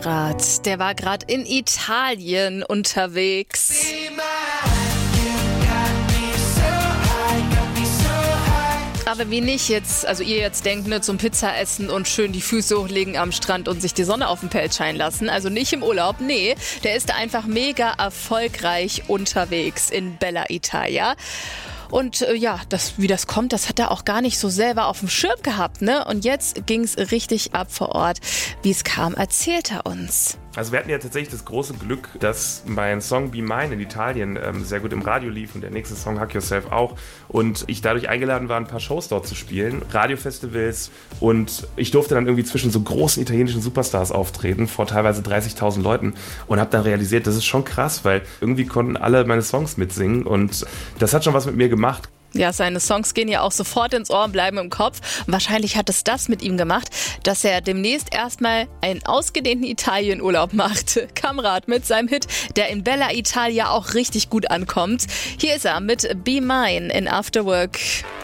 Kamrat, der war gerade in Italien unterwegs. Aber wie nicht jetzt, also ihr jetzt denkt, ne, zum Pizza essen und schön die Füße hochlegen am Strand und sich die Sonne auf den Pelz scheinen lassen. Also nicht im Urlaub, nee, der ist einfach mega erfolgreich unterwegs in Bella Italia. Und wie das kommt, das hat er auch gar nicht so selber auf dem Schirm gehabt, ne? Und jetzt ging's richtig ab vor Ort. Wie es kam, erzählt er uns. Also wir hatten ja tatsächlich das große Glück, dass mein Song Be Mine in Italien sehr gut im Radio lief und der nächste Song Hug Yourself auch. Und ich dadurch eingeladen war, ein paar Shows dort zu spielen, Radiofestivals. Und ich durfte dann irgendwie zwischen so großen italienischen Superstars auftreten, vor teilweise 30.000 Leuten. Und habe dann realisiert, das ist schon krass, weil irgendwie konnten alle meine Songs mitsingen. Und das hat schon was mit mir gemacht. Ja, seine Songs gehen ja auch sofort ins Ohr und bleiben im Kopf. Und wahrscheinlich hat es das mit ihm gemacht, dass er demnächst erstmal einen ausgedehnten Italienurlaub macht. Kamrat mit seinem Hit, der in Bella Italia auch richtig gut ankommt. Hier ist er mit Be Mine in After Work.